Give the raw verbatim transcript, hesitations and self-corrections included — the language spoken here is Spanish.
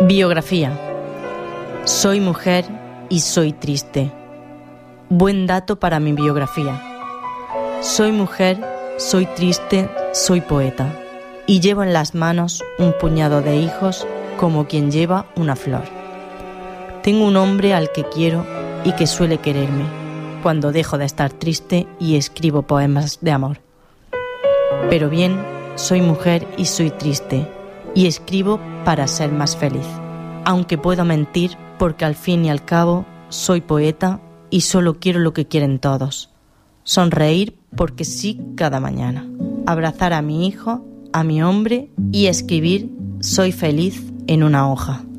Biografía. Soy mujer y soy triste. Buen dato para mi biografía. Soy mujer, soy triste, soy poeta. Y llevo en las manos un puñado de hijos como quien lleva una flor. Tengo un hombre al que quiero y que suele quererme cuando dejo de estar triste y escribo poemas de amor. Pero bien, soy mujer y soy triste y escribo para ser más feliz. Aunque puedo mentir porque al fin y al cabo soy poeta y solo quiero lo que quieren todos. Sonreír porque sí cada mañana. Abrazar a mi hijo, a mi hombre y escribir soy feliz en una hoja.